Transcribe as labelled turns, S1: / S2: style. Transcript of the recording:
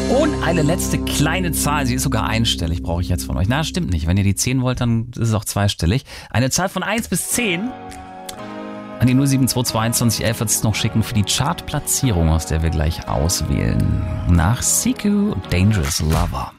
S1: Und eine letzte kleine Zahl, sie ist sogar einstellig, brauche ich jetzt von euch. Na, stimmt nicht. Wenn ihr die 10 wollt, dann ist es auch zweistellig. Eine Zahl von 1 bis 10 an die 0722211 wird es noch schicken für die Chartplatzierung, aus der wir gleich auswählen. Nach Siku Dangerous Lover.